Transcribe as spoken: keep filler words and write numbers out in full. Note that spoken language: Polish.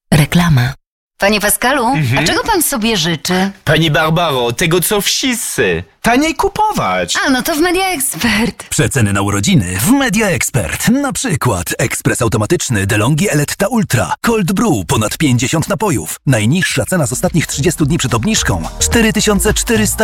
Reklama. Panie Pascalu, Mhm. a czego pan sobie życzy? Pani Barbaro, tego co wszyscy. Taniej kupować. A, no to w Media Expert. Przeceny na urodziny w Media Expert. Na przykład ekspres automatyczny DeLonghi Eletta Ultra, Cold Brew, ponad pięćdziesiąt napojów. Najniższa cena z ostatnich trzydziestu dni przed obniżką cztery tysiące czterysta